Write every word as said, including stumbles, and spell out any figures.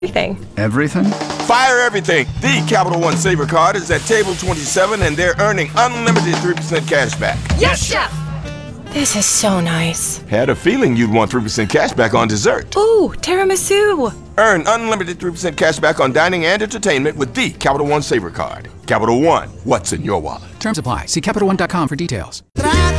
Everything. Everything? Fire everything. The Capital One Saver Card is at table twenty-seven, and they're earning unlimited three percent cash back. Yes, Chef! This is so nice. Had a feeling you'd want three percent cash back on dessert. Ooh, tiramisu. Earn unlimited three percent cash back on dining and entertainment with the Capital One Saver Card. Capital One, what's in your wallet? Terms apply. See Capital One dot com for details. Trata